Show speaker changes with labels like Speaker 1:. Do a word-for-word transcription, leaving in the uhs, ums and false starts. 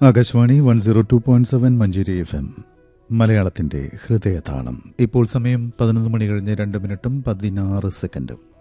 Speaker 1: Akashvani one zero two point seven Manjeri F M മലയാളത്തിന്റെ ഹൃദയതാളം. ഇപ്പോൾ സമയം പതിനൊന്ന് മണി കഴിഞ്ഞ് രണ്ട് മിനിറ്റും പതിനാറ് സെക്കൻഡും.